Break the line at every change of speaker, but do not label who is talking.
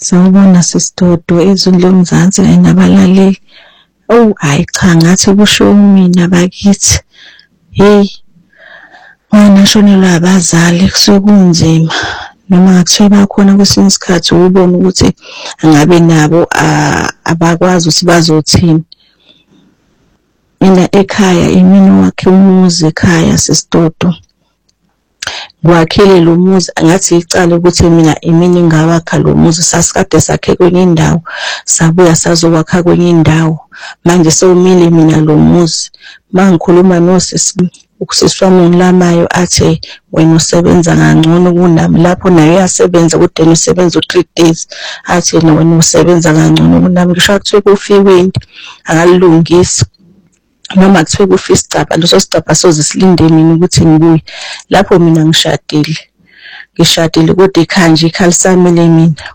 Sawubona sisidodo izwi lomzansi kanye nabalaleli. Oh hayi cha ngathi kusho mina bakithi. Hey, wena shonelwa abazali kusuke kunzima. Noma ngakuthiwa bakhona kwesinye isikhathi ubone ukuthi angabe nabo abakwazi ukuthi bazothini. Mina ekhaya imini wakhe umuzi ekhaya sisidodo. Ngwakhile lo muzi ngathi icala ukuthi mina imini ngawakha lo muzi sasikade sakhe kwenye indawo sabuya sazokwakha kwenye indawo manje sewumile mina lo muzi mangikhuluma usisi wami ngilamayo athi wena usebenza kangcono kunami lapho naye uyasebenza kodwa usebenza u3 days athi wena usebenza kangcono kunami ngisho kuthiwe kufikweni akalungisi noma kuthiwe kufa isicaba leso sicaba soze silinde mina ukuthi ngibuye lapho mina ngishadile kodwa ikhaya nje ikhalisamele mina